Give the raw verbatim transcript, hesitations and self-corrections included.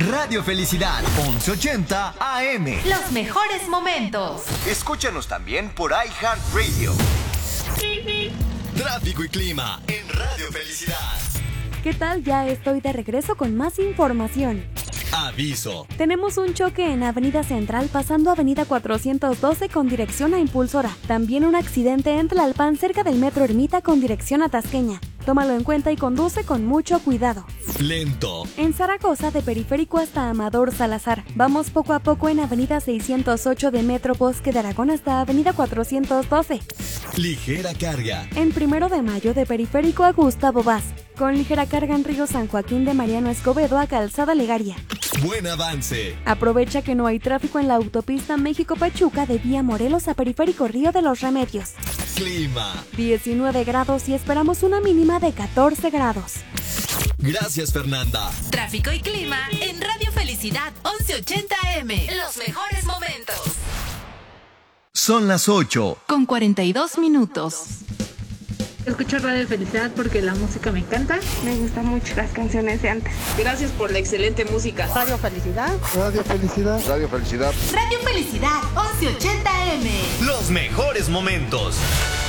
Radio Felicidad, once ochenta A M. Los mejores momentos. Escúchanos también por iHeartRadio. Tráfico y clima en Radio Felicidad. ¿Qué tal? Ya estoy de regreso con más información. Aviso. Tenemos un choque en Avenida Central pasando Avenida cuatrocientos doce con dirección a Impulsora. También un accidente en Tlalpan cerca del Metro Ermita con dirección a Tasqueña. Tómalo en cuenta y conduce con mucho cuidado. Lento. En Zaragoza, de Periférico hasta Amador Salazar. Vamos poco a poco en Avenida seiscientos ocho de Metro Bosque de Aragón hasta Avenida cuatrocientos doce. Ligera carga. En Primero de Mayo, de Periférico a Gustavo Vaz. Con ligera carga en Río San Joaquín de Mariano Escobedo a Calzada Legaria. Buen avance. Aprovecha que no hay tráfico en la autopista México-Pachuca de Vía Morelos a Periférico Río de los Remedios. Clima. diecinueve grados y esperamos una mínima de catorce grados. Gracias, Fernanda. Tráfico y clima en Radio Felicidad, once ochenta A M. Los mejores momentos. Son las ocho. Con cuarenta y dos minutos. Escucho Radio Felicidad porque la música me encanta. Me gustan mucho las canciones de antes. Gracias por la excelente música. Radio Felicidad. Radio Felicidad. Radio Felicidad. Radio Felicidad, once ochenta A M. Los mejores momentos.